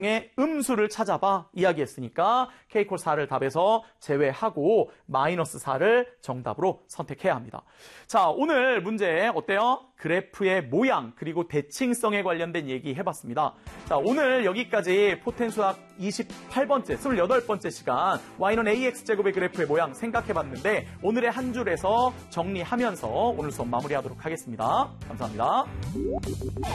의 음수를 찾아봐 이야기했으니까 K콜 4를 답에서 제외하고 마이너스 4를 정답으로 선택해야 합니다. 자, 오늘 문제 어때요? 그래프의 모양 그리고 대칭성에 관련된 얘기 해봤습니다. 자, 오늘 여기까지 포텐수학 28번째, 28번째 시간 y는 ax제곱의 그래프의 모양 생각해봤는데 오늘의 한 줄에서 정리하면서 오늘 수업 마무리하도록 하겠습니다. 감사합니다.